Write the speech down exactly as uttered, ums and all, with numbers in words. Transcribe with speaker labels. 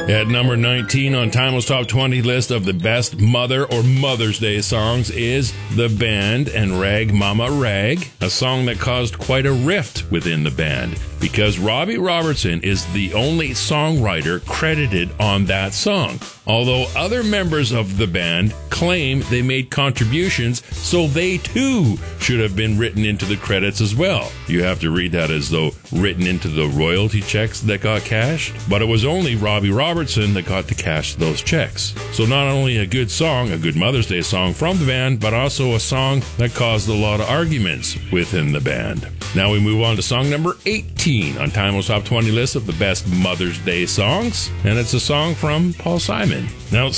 Speaker 1: At number nineteen on Timeless Top twenty list of the best Mother or Mother's Day songs is The Band and Rag Mama Rag, a song that caused quite a rift within the band because Robbie Robertson is the only songwriter credited on that song. Although other members of the band claim they made contributions, so they too should have been written into the credits as well. You have to read that as though written into the royalty checks that got cashed, but it was only Robbie Robertson that got to cash those checks. So not only a good song, a good Mother's Day song from the band, but also a song that caused a lot of arguments within the band. Now we move on to song number eighteen on Timeless Top twenty list of the best Mother's Day songs, and it's a song from Paul Simon. Now,